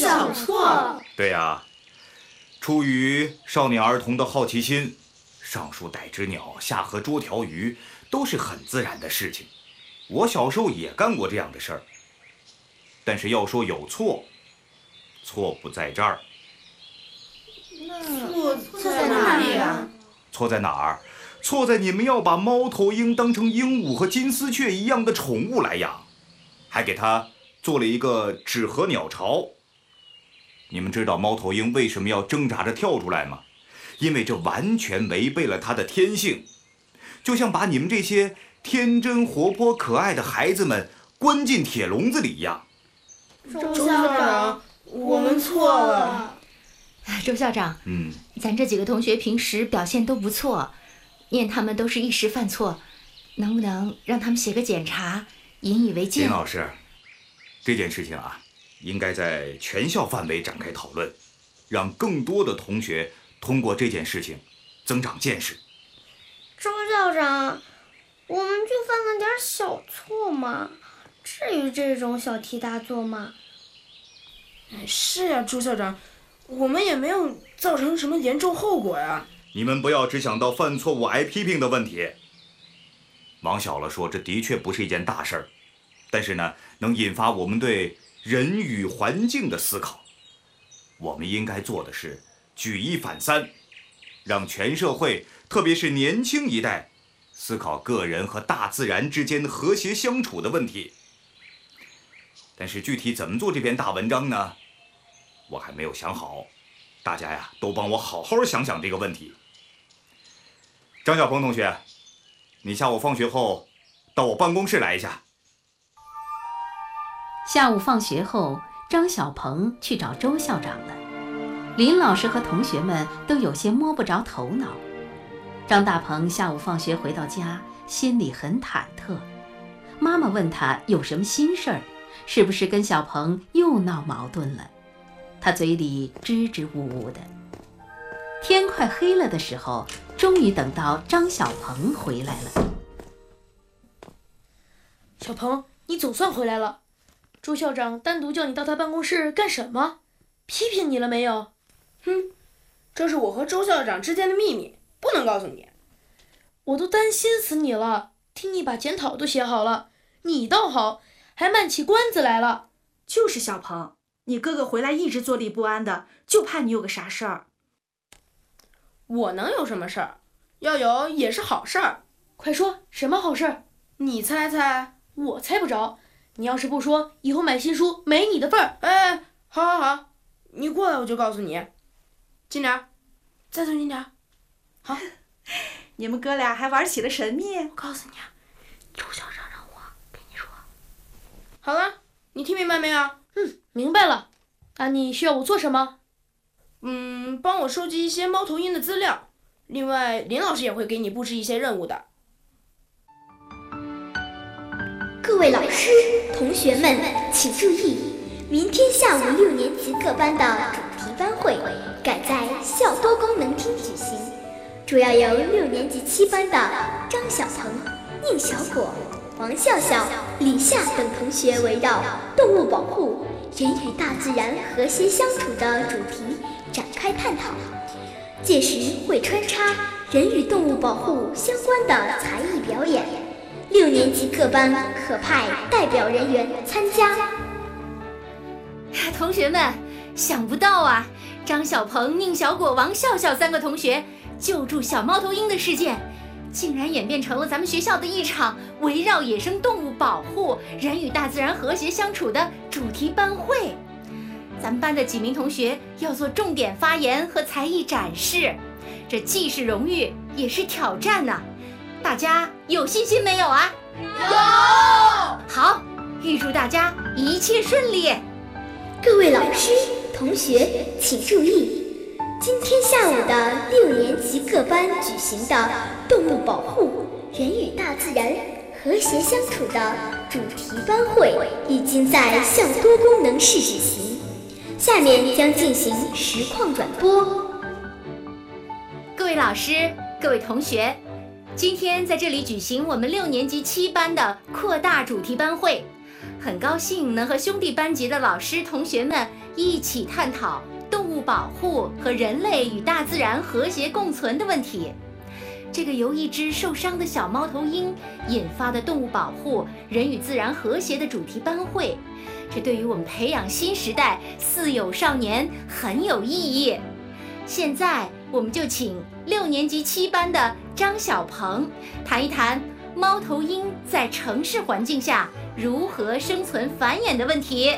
小错。 对呀，出于少年儿童的好奇心，上树逮只鸟，下河捉条鱼，都是很自然的事情。我小时候也干过这样的事儿。但是要说有错，错不在这儿。 错在哪里啊？ 错在哪儿？错在你们要把猫头鹰当成鹦鹉和金丝雀一样的宠物来养，还给它做了一个纸盒鸟巢。你们知道猫头鹰为什么要挣扎着跳出来吗？因为这完全违背了它的天性，就像把你们这些天真活泼可爱的孩子们关进铁笼子里一样。 周校长，我们错了。 周校长，咱这几个同学平时表现都不错，念他们都是一时犯错，能不能让他们写个检查，引以为戒？ 林老师，这件事情啊，应该在全校范围展开讨论，让更多的同学通过这件事情增长见识。 周校长，我们就犯了点小错嘛，至于这种小题大做吗？ 是呀，周校长，我们也没有造成什么严重后果呀。 你们不要只想到犯错误挨批评的问题。往小了说，这的确不是一件大事儿，但是呢，能引发我们对人与环境的思考。我们应该做的是举一反三，让全社会，特别是年轻一代，思考个人和大自然之间和谐相处的问题。但是具体怎么做这篇大文章呢？我还没有想好，大家呀都帮我好好想想这个问题。张小鹏同学，你下午放学后到我办公室来一下。 下午放学后，张小鹏去找周校长了。林老师和同学们都有些摸不着头脑。张大鹏下午放学回到家，心里很忐忑。妈妈问他有什么心事儿，是不是跟小鹏又闹矛盾了？他嘴里支支吾吾的。天快黑了的时候，终于等到张小鹏回来了。 小鹏，你总算回来了。周校长单独叫你到他办公室干什么？批评你了没有？ 这是我和周校长之间的秘密，不能告诉你。 我都担心死你了，听你把检讨都写好了，你倒好，还卖起关子来了。 就是小鹏，你哥哥回来一直坐立不安的，就怕你有个啥事儿。 我能有什么事儿？要有也是好事儿。 快说，什么好事儿？ 你猜猜。 我猜不着。你要是不说，以后买新书没你的份儿。 哎，好，你过来我就告诉你。近点儿，再凑近点儿。好。 你们哥俩还玩起了神秘。 我告诉你啊，周校长让我跟你说。好了，你听明白没有？ 明白了。你需要我做什么？ 帮我收集一些猫头鹰的资料。另外，林老师也会给你布置一些任务的。 各位老师、同学们，请注意，明天下午6年级各班的主题班会改在校多功能厅举行，主要由6年级7班的张小鹏、宁小果、王笑笑、李夏等同学围绕动物保护、人与大自然和谐相处的主题展开探讨。届时会穿插人与动物保护相关的才艺表演，6年级各班可派代表人员参加。 同学们，想不到啊，张小鹏、宁小果、王笑笑3个同学救助小猫头鹰的事件，竟然演变成了咱们学校的一场围绕野生动物保护、人与大自然和谐相处的主题班会。咱们班的几名同学要做重点发言和才艺展示，这既是荣誉也是挑战呢。大家有信心没有啊？ 有！ 好，预祝大家一切顺利。 各位老师、同学请注意，今天下午的6年级各班举行的动物保护、人与大自然和谐相处的主题班会已经在校多功能室举行，下面将进行实况转播。 各位老师、各位同学，今天在这里举行我们6年级7班的扩大主题班会， 很高兴能和兄弟班级的老师同学们一起探讨动物保护和人类与大自然和谐共存的问题。这个由一只受伤的小猫头鹰引发的动物保护、人与自然和谐的主题班会，这对于我们培养新时代4有少年很有意义。现在我们就请6年级7班的张小鹏谈一谈猫头鹰在城市环境下如何生存繁衍的问题。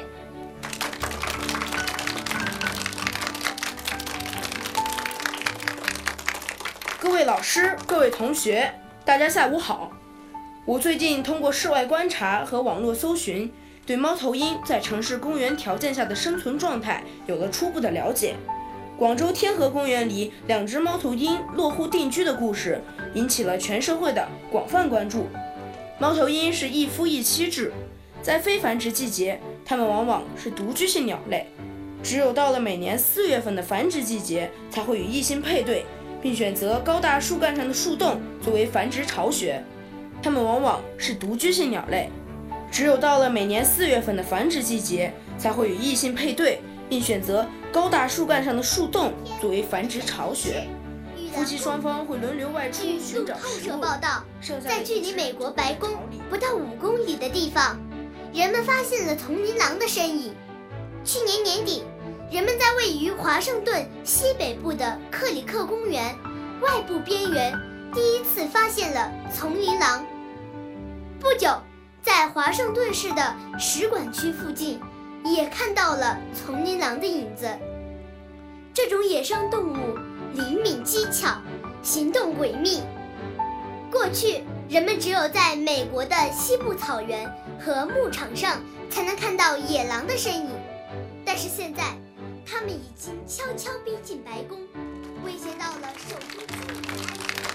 各位老师，各位同学，大家下午好。我最近通过室外观察和网络搜寻，对猫头鹰在城市公园条件下的生存状态有了初步的了解。广州天河公园里2只猫头鹰落户定居的故事引起了全社会的广泛关注。猫头鹰是一夫一妻制，在非繁殖季节，它们往往是独居性鸟类，只有到了每年4月份的繁殖季节，才会与异性配对，并选择高大树干上的树洞作为繁殖巢穴。它们往往是独居性鸟类，只有到了每年4月份的繁殖季节，才会与异性配对，并选择高大树干上的树洞作为繁殖巢穴。夫妻双方会轮流外出寻找食物。 报道，在距离美国白宫不到5公里的地方，人们发现了丛林狼的身影。去年年底，人们在位于华盛顿西北部的克里克公园外部边缘第一次发现了丛林狼。不久，在华盛顿市的使馆区附近也看到了丛林狼的影子。这种野生动物灵敏机巧，行动诡秘。过去，人们只有在美国的西部草原和牧场上才能看到野狼的身影，但是现在，它们已经悄悄逼近白宫，威胁到了首都居民的安全。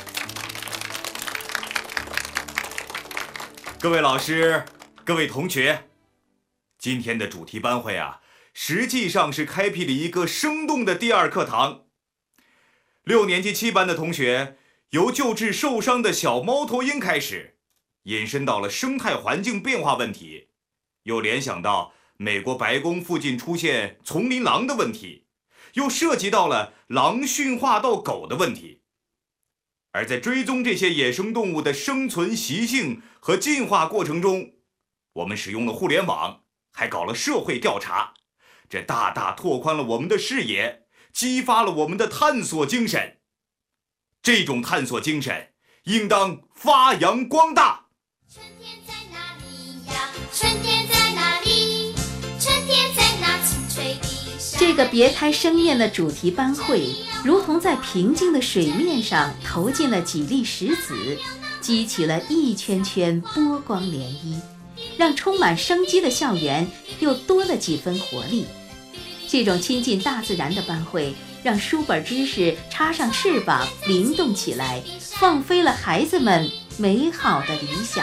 各位老师，各位同学，今天的主题班会啊，实际上是开辟了一个生动的第2课堂。6年级7班的同学由救治受伤的小猫头鹰开始，引申到了生态环境变化问题，又联想到美国白宫附近出现丛林狼的问题，又涉及到了狼驯化到狗的问题。而在追踪这些野生动物的生存习性和进化过程中，我们使用了互联网，还搞了社会调查，这大大拓宽了我们的视野，激发了我们的探索精神。这种探索精神应当发扬光大。 春天在哪里呀？春天在哪里？春天在那青翠地上。 这个别开生面的主题班会，如同在平静的水面上投进了几粒石子，激起了一圈圈波光涟漪，让充满生机的校园又多了几分活力。这种亲近大自然的班会，让书本知识插上翅膀，灵动起来，放飞了孩子们美好的理想。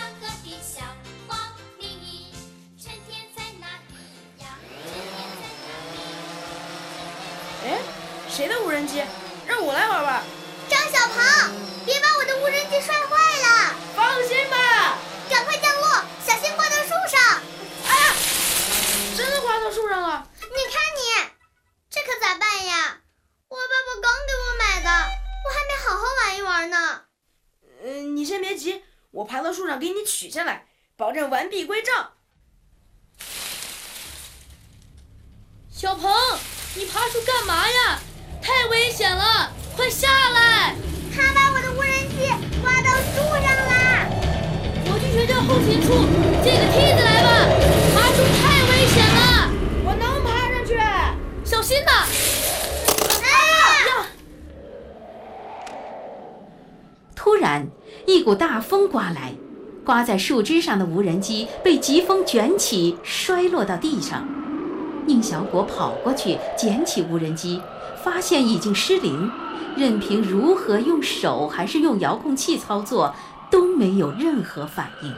哎，谁的无人机？让我来玩吧。 张小鹏，别把我的无人机摔坏了！ 放心吧， 赶快降落，小心挂到树上！ 哎呀，真的挂到树上了！ 你看你，这可咋办呀？我爸爸刚给我买的，我还没好好玩一玩呢。 你先别急，我爬到树上给你取下来，保证完璧归赵。 小鹏，你爬树干嘛呀？太危险了，快下来！ 他把我的无人机挂到树上了。 我去学校后勤处借个梯子来吧，爬树太危险了。 我能爬上去， 小心呐！ 突然，一股大风刮来，刮在树枝上的无人机被疾风卷起，摔落到地上。宁小果跑过去捡起无人机，发现已经失灵，任凭如何用手还是用遥控器操作，都没有任何反应。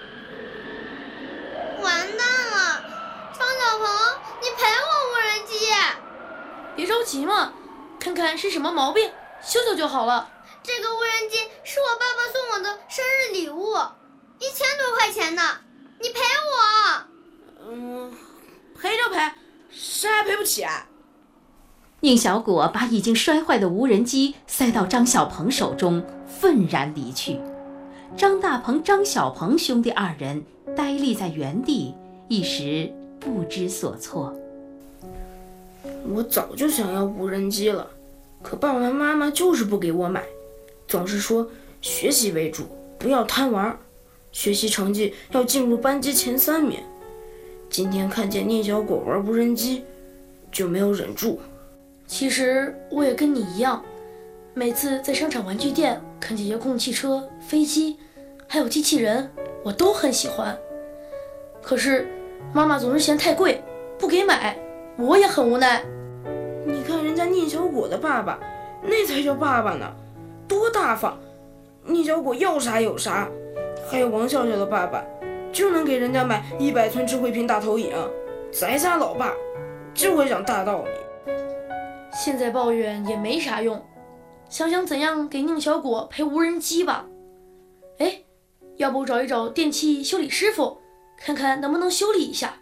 完蛋了，张小鹏，你赔我无人机！ 别着急嘛，看看是什么毛病，修修就好了。 这个无人机是我爸爸送我的生日礼物，1000多块钱呢。 你赔我。 赔就赔，谁还赔不起啊？ 宁小果把已经摔坏的无人机塞到张小鹏手中，愤然离去。张大鹏、张小鹏兄弟二人呆立在原地，一时不知所措。 我早就想要无人机了，可爸爸妈妈就是不给我买，总是说学习为主，不要贪玩，学习成绩要进入班级前3名。今天看见宁小果玩无人机，就没有忍住。 其实我也跟你一样，每次在商场玩具店看见遥控汽车、飞机，还有机器人，我都很喜欢。可是妈妈总是嫌太贵，不给买，我也很无奈。 你看人家宁小果的爸爸，那才叫爸爸呢，多大方！宁小果要啥有啥。还有王笑笑的爸爸，就能给人家买100寸智慧屏大投影。咱家老爸就会讲大道理。 现在抱怨也没啥用，想想怎样给宁小果赔无人机吧。哎，要不找一找电器修理师傅，看看能不能修理一下。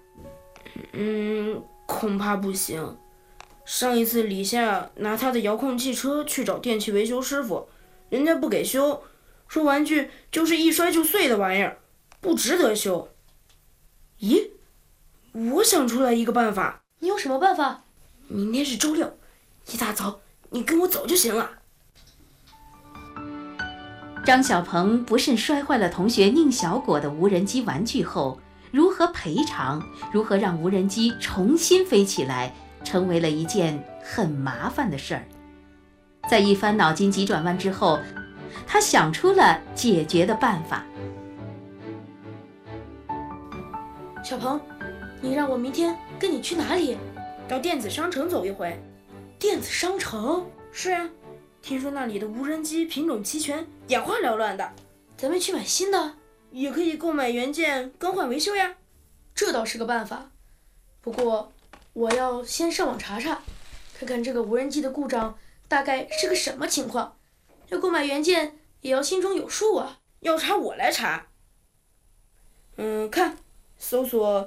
恐怕不行。上一次李夏拿他的遥控汽车去找电器维修师傅，人家不给修，说玩具就是一摔就碎的玩意儿，不值得修。咦，我想出来一个办法。 你有什么办法？ 明天是周六，一大早你跟我走就行了。 张小鹏不慎摔坏了同学宁小果的无人机玩具后，如何赔偿，如何让无人机重新飞起来，成为了一件很麻烦的事儿。在一番脑筋急转弯之后，他想出了解决的办法。 小鹏，你让我明天跟你去哪里？ 到电子商城走一回。 电子商城？ 是啊，听说那里的无人机品种齐全，眼花缭乱的。 咱们去买新的， 也可以购买原件更换维修呀。 这倒是个办法。不过我要先上网查查，看看这个无人机的故障大概是个什么情况。要购买原件也要心中有数啊。 要查我来查。看，搜索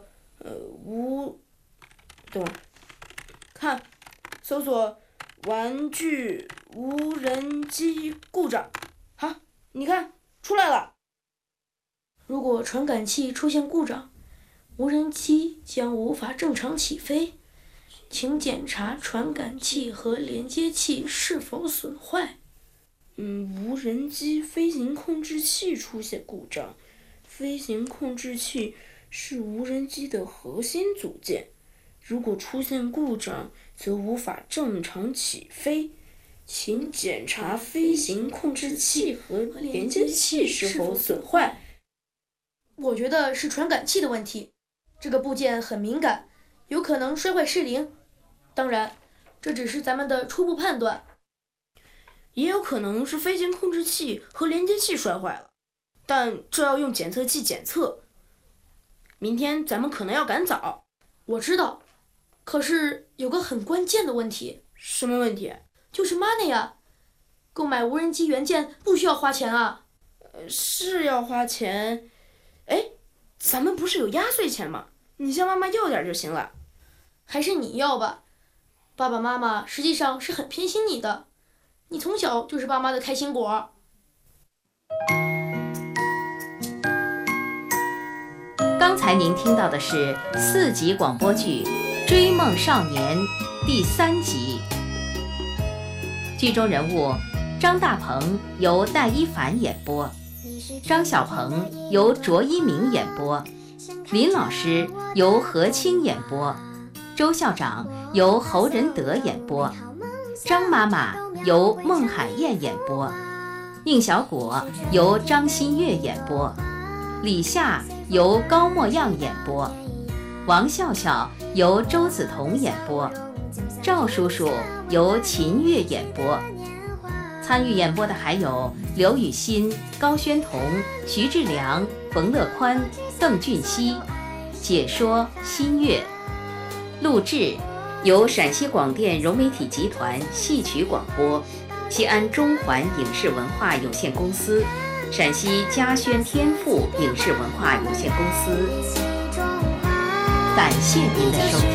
搜索玩具无人机故障。好，你看出来了。 如果传感器出现故障，无人机将无法正常起飞，请检查传感器和连接器是否损坏。 无人机飞行控制器出现故障。飞行控制器是无人机的核心组件，如果出现故障，则无法正常起飞。请检查飞行控制器和连接器是否损坏。 我觉得是传感器的问题，这个部件很敏感，有可能摔坏失灵。当然，这只是咱们的初步判断。 也有可能是飞行控制器和连接器摔坏了，但这要用检测器检测。明天咱们可能要赶早。 我知道，可是有个很关键的问题。 什么问题？ 就是 money 啊，购买无人机原件不需要花钱啊。 是要花钱。哎，咱们不是有压岁钱吗？你向妈妈要点就行了。 还是你要吧，爸爸妈妈实际上是很偏心你的，你从小就是爸妈的开心果。 刚才您听到的是4集广播剧《追梦少年》第3集。剧中人物张大鹏由戴一凡演播，张小鹏由卓一鸣演播，林老师由何清演播，周校长由侯仁德演播，张妈妈由孟海燕演播，宁小果由张新月演播，李夏由高墨样演播，王笑笑由周梓彤演播，赵叔叔由秦月演播。参与演播的还有刘雨欣、高宣彤、徐志良、冯乐宽、邓俊熙，解说新月。录制由陕西广电融媒体集团戏曲广播、西安中环影视文化有限公司、 陕西嘉轩天赋影视文化有限公司。感谢您的收听。